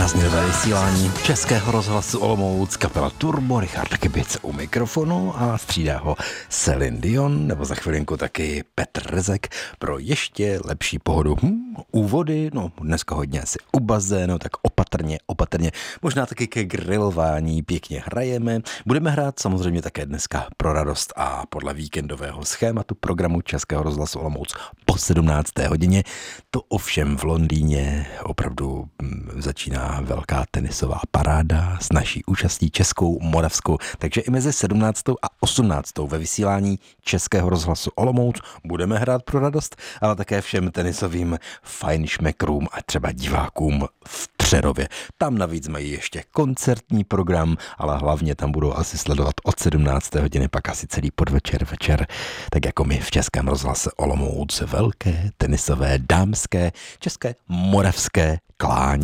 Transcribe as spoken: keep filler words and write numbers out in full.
Prázdninové vysílání Českého rozhlasu Olomouc, kapela Turbo, Richard Kybic u mikrofonu a střídá ho Celine Dion, nebo za chvilinku taky Petr Rezek pro ještě lepší pohodu. Hm, úvody, no dneska hodně asi u bazénu, tak opatrně, opatrně, možná taky ke grilování pěkně hrajeme. Budeme hrát samozřejmě také dneska pro radost a podle víkendového schématu programu Českého rozhlasu Olomouc po sedmnácté hodině. To ovšem v Londýně opravdu hm, začíná velká tenisová paráda s naší účastí českou, moravskou, takže i mezi sedmnáctou a osmnáctou ve vysílání Českého rozhlasu Olomouc budeme hrát pro radost, ale také všem tenisovým fajnšmekrům a třeba divákům v Přerově. Tam navíc mají ještě koncertní program, ale hlavně tam budou asi sledovat od sedmnácté hodiny, pak asi celý podvečer, večer, tak jako my v Českém rozhlase Olomouc, velké tenisové, dámské, české, moravské klání.